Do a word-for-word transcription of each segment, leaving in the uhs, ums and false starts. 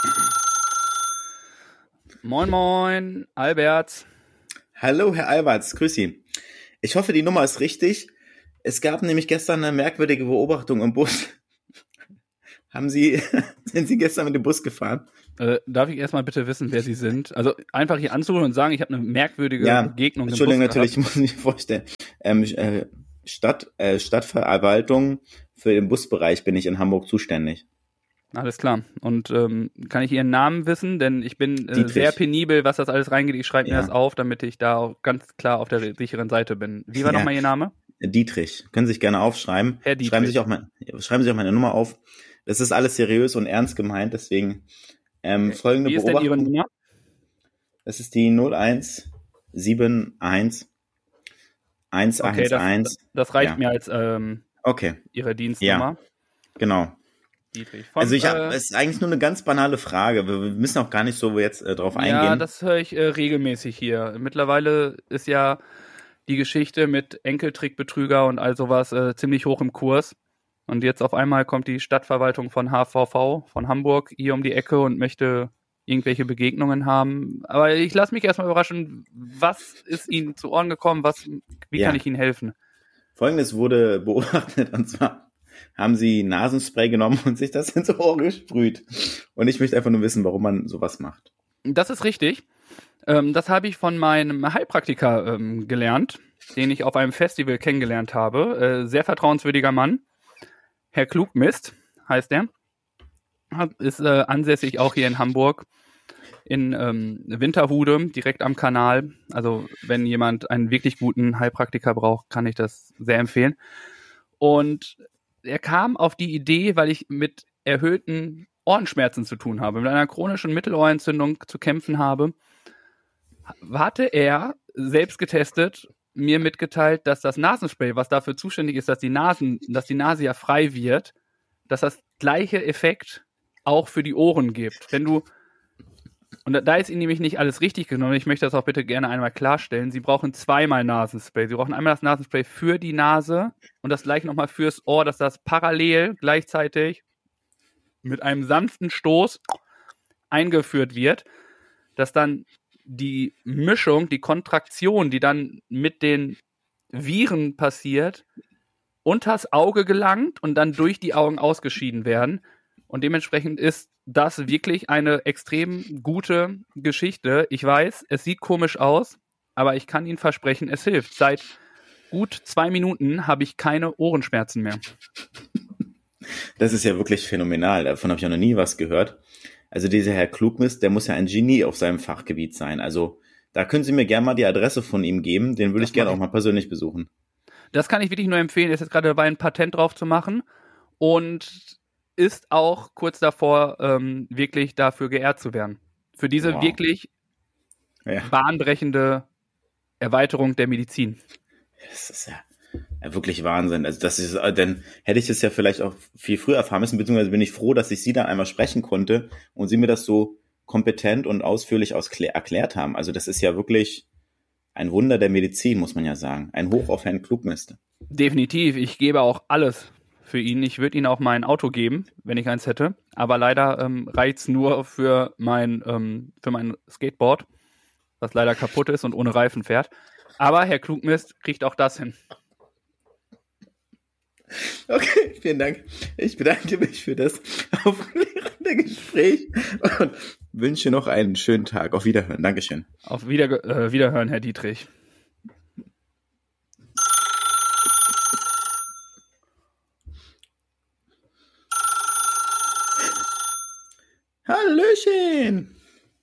Moin moin, Albert. Hallo Herr Alberts, grüß Sie. Ich hoffe, die Nummer ist richtig. Es gab nämlich gestern eine merkwürdige Beobachtung im Bus. Haben Sie, sind Sie gestern mit dem Bus gefahren? Äh, darf ich erstmal bitte wissen, wer Sie sind? Also einfach hier anzurufen und sagen, ich habe eine merkwürdige ja, Begegnung im Bus Entschuldigung, natürlich, gehabt. ich muss mich vorstellen. Ähm, äh, Stadt, äh, Stadtverwaltung für den Busbereich bin ich in Hamburg zuständig. Alles klar. Und ähm, kann ich Ihren Namen wissen? Denn ich bin äh, Dietrich. sehr penibel, was das alles reingeht. Ich schreibe mir Ja. das auf, damit ich da auch ganz klar auf der sicheren Seite bin. Wie war Ja. nochmal Ihr Name? Dietrich. Können Sie sich gerne aufschreiben. Herr Dietrich. Schreiben Sie sich auch mein, schreiben Sie sich auch meine Nummer auf. Das ist alles seriös und ernst gemeint, deswegen ähm, folgende Wie ist denn Ihre Beobachtung. Nummer? Das ist die null eins sieben eins eins eins Okay, das, eins. das reicht Ja. mir als ähm, Okay, Ihre Dienstnummer. genau. Dietrich. Von, Also ich habe, äh, es ist eigentlich nur eine ganz banale Frage. Wir, wir müssen auch gar nicht so jetzt äh, drauf eingehen. Ja, das höre ich äh, regelmäßig hier. Mittlerweile ist ja die Geschichte mit Enkeltrickbetrüger und all sowas äh, ziemlich hoch im Kurs. Und jetzt auf einmal kommt die Stadtverwaltung von H V V von Hamburg hier um die Ecke und möchte irgendwelche Begegnungen haben. Aber ich lasse mich erstmal überraschen, was ist Ihnen zu Ohren gekommen? Was, wie Ja. kann ich Ihnen helfen? Folgendes wurde beobachtet, und zwar haben sie Nasenspray genommen und sich das ins Ohr gesprüht. Und ich möchte einfach nur wissen, warum man sowas macht. Das ist richtig. Ähm, das habe ich von meinem Heilpraktiker ähm, gelernt, den ich auf einem Festival kennengelernt habe. Äh, sehr vertrauenswürdiger Mann. Herr Klugmist heißt er. Hat, ist äh, ansässig auch hier in Hamburg. In ähm, Winterhude, direkt am Kanal. Also wenn jemand einen wirklich guten Heilpraktiker braucht, kann ich das sehr empfehlen. Und er kam auf die Idee, weil ich mit erhöhten Ohrenschmerzen zu tun habe, mit einer chronischen Mittelohrentzündung zu kämpfen habe, hatte er selbst getestet, mir mitgeteilt, dass das Nasenspray, was dafür zuständig ist, dass die Nasen, dass die Nase ja frei wird, dass das gleiche Effekt auch für die Ohren gibt. Wenn du Und da, da ist Ihnen nämlich nicht alles richtig genommen. Ich möchte das auch bitte gerne einmal klarstellen. Sie brauchen zweimal Nasenspray. Sie brauchen einmal das Nasenspray für die Nase und das gleich nochmal fürs Ohr, dass das parallel gleichzeitig mit einem sanften Stoß eingeführt wird, dass dann die Mischung, die Kontraktion, die dann mit den Viren passiert, unters Auge gelangt und dann durch die Augen ausgeschieden werden. Und dementsprechend ist das wirklich eine extrem gute Geschichte. Ich weiß, es sieht komisch aus, aber ich kann Ihnen versprechen, es hilft. Seit gut zwei Minuten habe ich keine Ohrenschmerzen mehr. Das ist ja wirklich phänomenal. Davon habe ich auch noch nie was gehört. Also dieser Herr Klugmist, der muss ja ein Genie auf seinem Fachgebiet sein. Also da können Sie mir gerne mal die Adresse von ihm geben. Den würde ich gerne auch mal persönlich besuchen. Das kann ich wirklich nur empfehlen. Er ist jetzt gerade dabei, ein Patent drauf zu machen und ist auch kurz davor, ähm, wirklich dafür geehrt zu werden. Für diese Wow. wirklich Ja. bahnbrechende Erweiterung der Medizin. Das ist ja, ja wirklich Wahnsinn. Also das ist, dann hätte ich das ja vielleicht auch viel früher erfahren müssen, beziehungsweise bin ich froh, dass ich Sie dann einmal sprechen konnte und Sie mir das so kompetent und ausführlich ausklär- erklärt haben. Also das ist ja wirklich ein Wunder der Medizin, muss man ja sagen. Ein Hoch auf Herrn Klugmist. Definitiv. Ich gebe auch alles für ihn. Ich würde ihm auch mein Auto geben, wenn ich eins hätte. Aber leider ähm, reicht's nur für mein, ähm, für mein Skateboard, was leider kaputt ist und ohne Reifen fährt. Aber Herr Klugmist kriegt auch das hin. Okay, vielen Dank. Ich bedanke mich für das aufklärende Gespräch und wünsche noch einen schönen Tag. Auf Wiederhören. Dankeschön. Auf Wieder- äh, Wiederhören, Herr Dietrich. Hallöchen.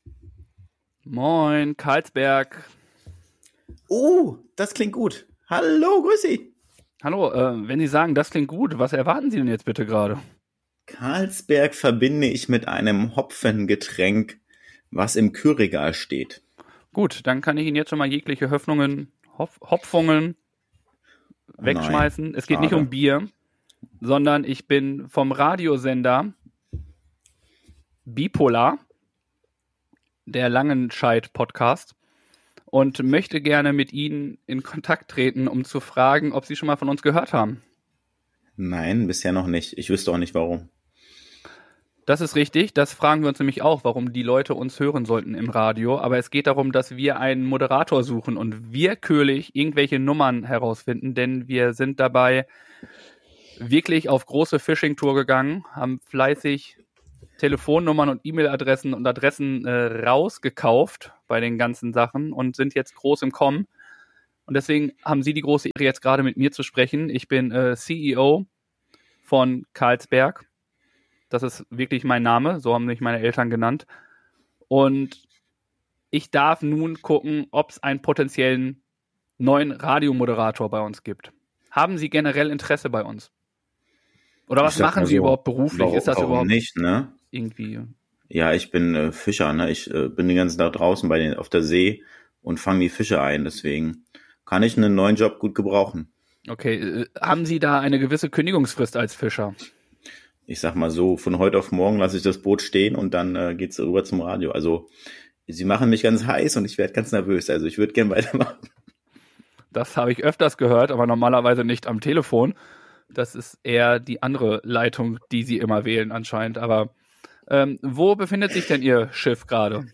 Moin, Karlsberg. Oh, das klingt gut. Hallo, grüß Sie. Hallo, äh, wenn Sie sagen, das klingt gut, was erwarten Sie denn jetzt bitte gerade? Carlsberg verbinde ich mit einem Hopfengetränk, was im Kühlregal steht. Gut, dann kann ich Ihnen jetzt schon mal jegliche Hoffnungen, Hopf, Hopfungen Oh wegschmeißen. nein, Es geht nicht schade. um Bier, sondern ich bin vom Radiosender Bipolar, der Langenscheidt-Podcast, und möchte gerne mit Ihnen in Kontakt treten, um zu fragen, ob Sie schon mal von uns gehört haben. Nein, bisher noch nicht. Ich wüsste auch nicht, warum. Das ist richtig, das fragen wir uns nämlich auch, warum die Leute uns hören sollten im Radio, aber es geht darum, dass wir einen Moderator suchen und willkürlich irgendwelche Nummern herausfinden, denn wir sind dabei wirklich auf große Phishing-Tour gegangen, haben fleißig Telefonnummern und E-Mail-Adressen und Adressen äh, rausgekauft bei den ganzen Sachen und sind jetzt groß im Kommen. Und deswegen haben Sie die große Ehre, jetzt gerade mit mir zu sprechen. Ich bin äh, C E O von Carlsberg. Das ist wirklich mein Name, so haben mich meine Eltern genannt. Und ich darf nun gucken, ob es einen potenziellen neuen Radiomoderator bei uns gibt. Haben Sie generell Interesse bei uns? Oder was machen Sie so, überhaupt beruflich? Warum, ist das warum überhaupt nicht, ne? Irgendwie? Ja, ich bin äh, Fischer, ne? Ich äh, bin den ganzen Tag draußen bei den, auf der See und fange die Fische ein. Deswegen kann ich einen neuen Job gut gebrauchen. Okay, äh, haben Sie da eine gewisse Kündigungsfrist als Fischer? Ich sag mal so, von heute auf morgen lasse ich das Boot stehen und dann äh, geht's rüber zum Radio. Also Sie machen mich ganz heiß und ich werde ganz nervös. Also ich würde gern weitermachen. Das habe ich öfters gehört, aber normalerweise nicht am Telefon. Das ist eher die andere Leitung, die Sie immer wählen anscheinend. Aber ähm, wo befindet sich denn Ihr Schiff gerade?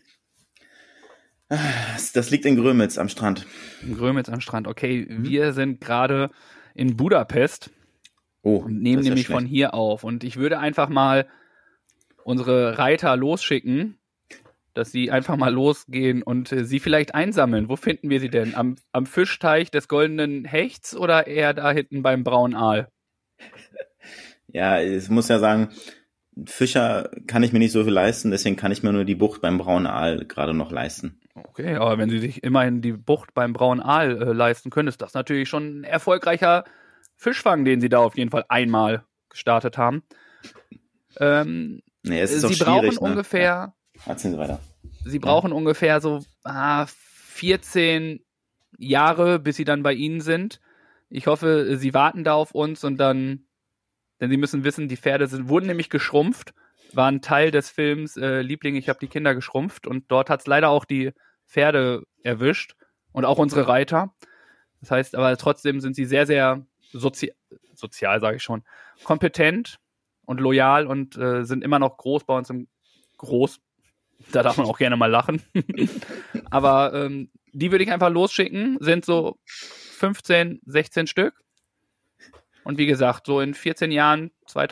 Das liegt in Grömitz am Strand. In Grömitz am Strand, okay. Mhm. Wir sind gerade in Budapest. Oh, und nehmen nämlich von hier auf. Und ich würde einfach mal unsere Reiter losschicken, dass sie einfach mal losgehen und äh, sie vielleicht einsammeln. Wo finden wir sie denn? Am, am Fischteich des goldenen Hechts oder eher da hinten beim braunen Aal? Ja, ich muss ja sagen, Fischer kann ich mir nicht so viel leisten, deswegen kann ich mir nur die Bucht beim braunen Aal gerade noch leisten. Okay, aber wenn Sie sich immerhin die Bucht beim braunen Aal äh, leisten können, ist das natürlich schon ein erfolgreicher Fischfang, den Sie da auf jeden Fall einmal gestartet haben. Ähm, nee, es ist Sie doch brauchen ne? ungefähr. Ja. Erzählen Sie weiter. Sie brauchen ja. ungefähr so ah, vierzehn Jahre, bis Sie dann bei Ihnen sind. Ich hoffe, Sie warten da auf uns und dann, denn Sie müssen wissen, die Pferde sind, wurden nämlich geschrumpft, waren Teil des Films äh, Liebling, ich habe die Kinder geschrumpft und dort hat es leider auch die Pferde erwischt und auch unsere Reiter. Das heißt aber trotzdem sind Sie sehr, sehr Sozi- sozial, sage ich schon, kompetent und loyal und äh, sind immer noch groß bei uns im Groß. Da darf man auch gerne mal lachen. Aber ähm, die würde ich einfach losschicken, sind so fünfzehn, sechzehn Stück. Und wie gesagt, so in vierzehn Jahren,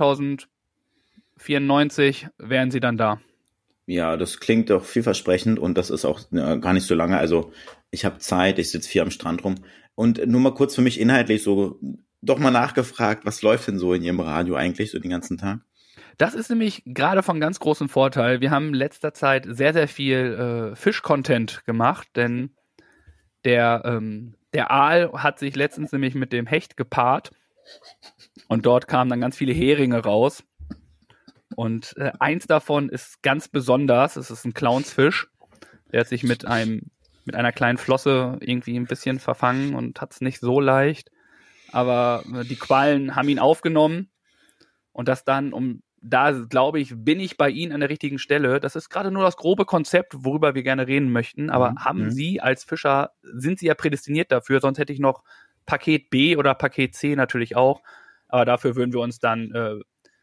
zweitausendvierundneunzig, wären sie dann da. Ja, das klingt doch vielversprechend und das ist auch ja, gar nicht so lange. Also ich habe Zeit, ich sitze viel am Strand rum. Und nur mal kurz für mich inhaltlich so, doch mal nachgefragt, was läuft denn so in Ihrem Radio eigentlich so den ganzen Tag? Das ist nämlich gerade von ganz großem Vorteil. Wir haben in letzter Zeit sehr, sehr viel äh, Fisch-Content gemacht, denn der, ähm, der Aal hat sich letztens nämlich mit dem Hecht gepaart und dort kamen dann ganz viele Heringe raus. Und äh, eins davon ist ganz besonders, es ist ein Clownsfisch, der hat sich mit einem mit einer kleinen Flosse irgendwie ein bisschen verfangen und hat es nicht so leicht. Aber äh, die Quallen haben ihn aufgenommen und das dann, um da glaube ich, bin ich bei Ihnen an der richtigen Stelle. Das ist gerade nur das grobe Konzept, worüber wir gerne reden möchten. Aber mhm. haben Sie als Fischer, sind Sie ja prädestiniert dafür, sonst hätte ich noch Paket B oder Paket C natürlich auch. Aber dafür würden wir uns dann äh,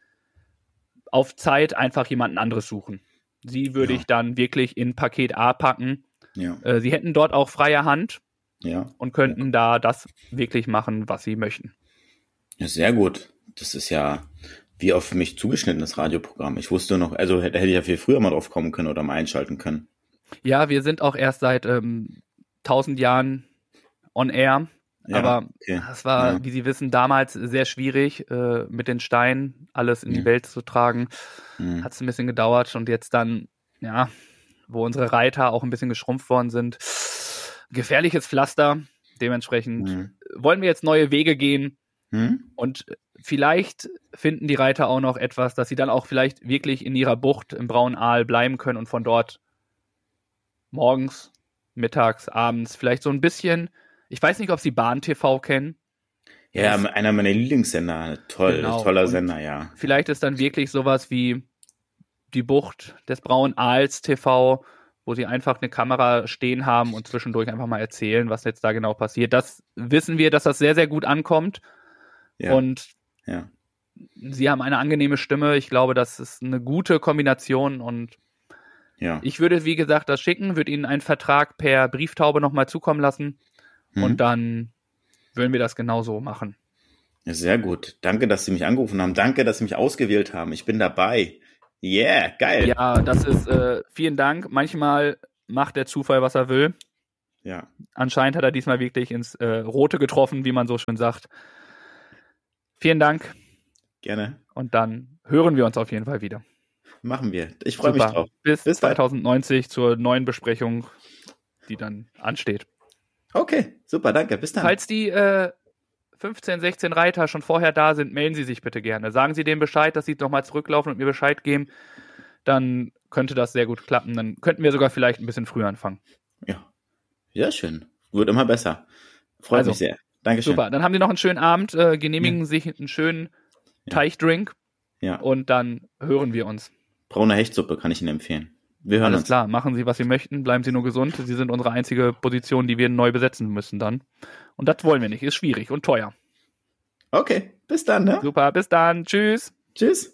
auf Zeit einfach jemanden anderes suchen. Sie würde ja. ich dann wirklich in Paket A packen. Ja. Äh, Sie hätten dort auch freie Hand ja. und könnten ja. da das wirklich machen, was Sie möchten. Ja, sehr gut. Das ist ja wie auf mich zugeschnittenes Radioprogramm. Ich wusste noch, also hätte, hätte ich ja viel früher mal drauf kommen können oder mal einschalten können. Ja, wir sind auch erst seit ähm, tausend Jahren on air. Ja, aber okay. das war, ja. wie Sie wissen, damals sehr schwierig, äh, mit den Steinen alles in ja. die Welt zu tragen. Mhm. Hat es ein bisschen gedauert und jetzt dann, ja, wo unsere Reiter auch ein bisschen geschrumpft worden sind, gefährliches Pflaster. Dementsprechend mhm. wollen wir jetzt neue Wege gehen mhm. und vielleicht finden die Reiter auch noch etwas, dass sie dann auch vielleicht wirklich in ihrer Bucht im braunen Aal bleiben können und von dort morgens, mittags, abends vielleicht so ein bisschen. Ich weiß nicht, ob Sie Bahn T V kennen. Ja, das einer meiner Lieblingssender. Toll, genau. Toller Sender, ja. Vielleicht ist dann wirklich sowas wie die Bucht des braunen Aals T V, wo Sie einfach eine Kamera stehen haben und zwischendurch einfach mal erzählen, was jetzt da genau passiert. Das wissen wir, dass das sehr, sehr gut ankommt. Ja. Und ja. Sie haben eine angenehme Stimme. Ich glaube, das ist eine gute Kombination und Ja. ich würde, wie gesagt, das schicken, würde Ihnen einen Vertrag per Brieftaube nochmal zukommen lassen Hm. und dann würden wir das genauso machen. Ja, sehr gut. Danke, dass Sie mich angerufen haben. Danke, dass Sie mich ausgewählt haben. Ich bin dabei. Yeah, geil. Ja, das ist, äh, vielen Dank. Manchmal macht der Zufall, was er will. Ja. Anscheinend hat er diesmal wirklich ins äh, Rote getroffen, wie man so schön sagt. Vielen Dank Gerne. und dann hören wir uns auf jeden Fall wieder. Machen wir. Ich freue mich Super. drauf. Bis, Bis dann. zwanzig neunzig zur neuen Besprechung, die dann ansteht. Okay, super, danke. Bis dann. Falls die äh, fünfzehn, sechzehn Reiter schon vorher da sind, melden Sie sich bitte gerne. Sagen Sie denen Bescheid, dass Sie nochmal zurücklaufen und mir Bescheid geben. Dann könnte das sehr gut klappen. Dann könnten wir sogar vielleicht ein bisschen früher anfangen. Ja. Sehr schön. Wird immer besser. Freut Also, mich sehr. Dankeschön. Super, dann haben die noch einen schönen Abend, äh, genehmigen ja. sich einen schönen Ja. Teichdrink Ja. und dann hören wir uns. Braune Hechtsuppe kann ich Ihnen empfehlen. Wir hören Alles uns. klar, machen Sie, was Sie möchten, bleiben Sie nur gesund. Sie sind unsere einzige Position, die wir neu besetzen müssen dann. Und das wollen wir nicht, ist schwierig und teuer. Okay, bis dann, ne? Super, bis dann, tschüss. Tschüss.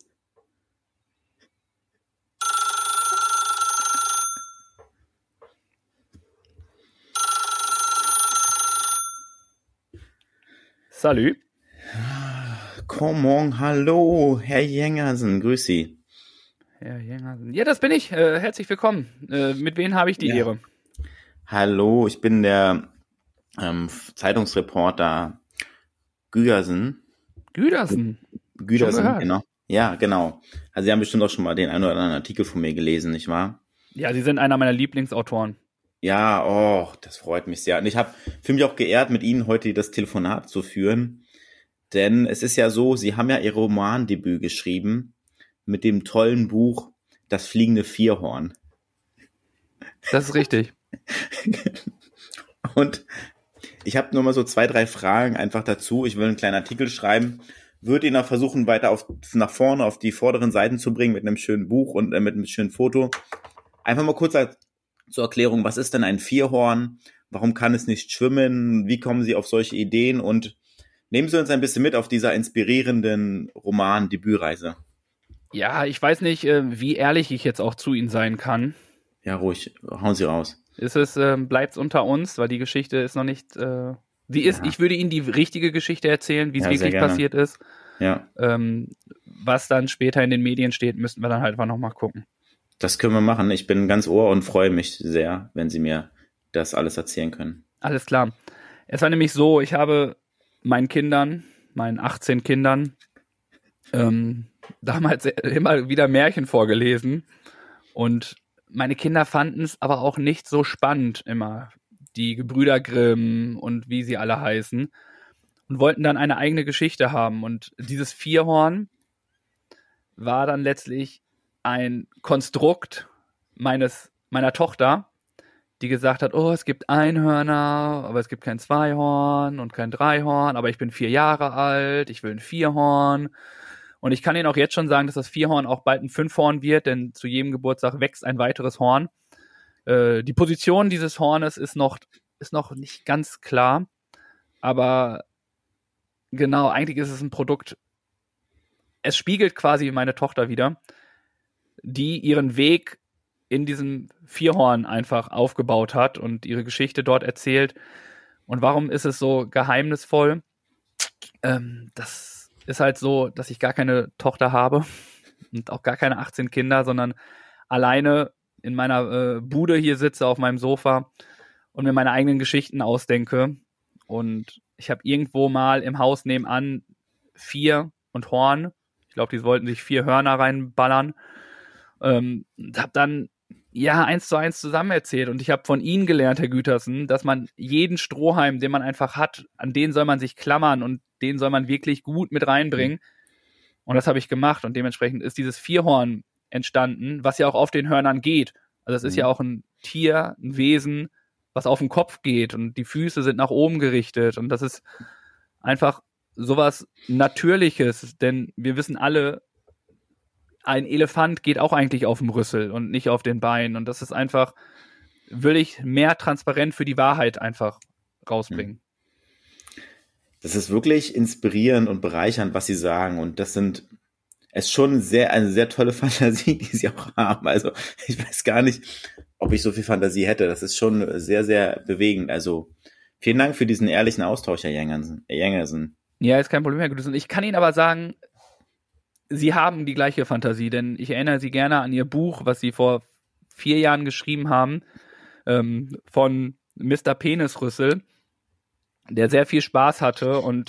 Salut. Come on, hallo, Herr Jengersen, grüß Sie. Herr Jengersen. Ja, das bin ich. Äh, herzlich willkommen. Äh, mit wem habe ich die Ja. Ehre? Hallo, ich bin der ähm, Zeitungsreporter Gügersen. Güdersen. Güdersen, gehört. genau. Ja, genau. Also Sie haben bestimmt auch schon mal den einen oder anderen Artikel von mir gelesen, nicht wahr? Ja, Sie sind einer meiner Lieblingsautoren. Ja, oh, das freut mich sehr. Und ich habe für mich auch geehrt, mit Ihnen heute das Telefonat zu führen. Denn es ist ja so, Sie haben ja Ihr Romandebüt geschrieben mit dem tollen Buch Das fliegende Vierhorn. Das ist richtig. Und ich habe nur mal so zwei, drei Fragen einfach dazu. Ich will einen kleinen Artikel schreiben, würde ihn auch versuchen, weiter auf, nach vorne auf die vorderen Seiten zu bringen mit einem schönen Buch und äh, mit einem schönen Foto. Einfach mal kurz als, zur Erklärung, was ist denn ein Vierhorn? Warum kann es nicht schwimmen? Wie kommen Sie auf solche Ideen? Und nehmen Sie uns ein bisschen mit auf dieser inspirierenden Roman-Debütreise. Ja, ich weiß nicht, äh, wie ehrlich ich jetzt auch zu Ihnen sein kann. Ja, ruhig, hauen Sie raus. Ist es, äh, bleibt's unter uns, weil die Geschichte ist noch nicht, äh, die ist, Ja. ich würde Ihnen die richtige Geschichte erzählen, wie es Ja, sehr wirklich gerne. passiert ist. Ja, Ähm, was dann später in den Medien steht, müssten wir dann halt einfach nochmal gucken. das können wir machen. Ich bin ganz Ohr und freue mich sehr, wenn Sie mir das alles erzählen können. Alles klar. Es war nämlich so, ich habe meinen Kindern, meinen achtzehn Kindern, ähm, damals immer wieder Märchen vorgelesen und meine Kinder fanden es aber auch nicht so spannend immer, die Gebrüder Grimm und wie sie alle heißen und wollten dann eine eigene Geschichte haben und dieses Vierhorn war dann letztlich ein Konstrukt meines meiner Tochter, die gesagt hat, oh, es gibt Einhörner, aber es gibt kein Zweihorn und kein Dreihorn, aber ich bin vier Jahre alt, ich will ein Vierhorn. Und ich kann Ihnen auch jetzt schon sagen, dass das Vierhorn auch bald ein Fünfhorn wird, denn zu jedem Geburtstag wächst ein weiteres Horn. Äh, die Position dieses Hornes ist noch, ist noch nicht ganz klar, aber genau, eigentlich ist es ein Produkt, es spiegelt quasi meine Tochter wider, die ihren Weg in diesem Vierhorn einfach aufgebaut hat und ihre Geschichte dort erzählt. Und warum ist es so geheimnisvoll? Ähm, das ist halt so, dass ich gar keine Tochter habe und auch gar keine achtzehn Kinder, sondern alleine in meiner äh, Bude hier sitze auf meinem Sofa und mir meine eigenen Geschichten ausdenke. Und ich habe irgendwo mal im Haus nebenan vier und Horn. Ich glaube, die wollten sich vier Hörner reinballern. Ähm, habe dann ja eins zu eins zusammen erzählt und ich habe von Ihnen gelernt, Herr Gütersen, dass man jeden Strohhalm, den man einfach hat, an den soll man sich klammern und den soll man wirklich gut mit reinbringen. Und das habe ich gemacht und dementsprechend ist dieses Vierhorn entstanden, was ja auch auf den Hörnern geht. Also es ist Mhm. ja auch ein Tier, ein Wesen, was auf den Kopf geht und die Füße sind nach oben gerichtet und das ist einfach sowas Natürliches, denn wir wissen alle, ein Elefant geht auch eigentlich auf dem Rüssel und nicht auf den Beinen und das ist einfach, will ich mehr transparent für die Wahrheit einfach rausbringen. das ist wirklich inspirierend und bereichernd, was sie sagen. Und das sind, es ist schon sehr, eine sehr tolle Fantasie, die sie auch haben. Also ich weiß gar nicht, ob ich so viel Fantasie hätte. Das ist schon sehr, sehr bewegend. Also vielen Dank für diesen ehrlichen Austausch, Herr Jengersen. Ja, ist kein Problem, Herr Güteson. Ich kann Ihnen aber sagen, Sie haben die gleiche Fantasie, denn ich erinnere Sie gerne an Ihr Buch, was Sie vor vier Jahren geschrieben haben, ähm, von Mister Penisrüssel, der sehr viel Spaß hatte und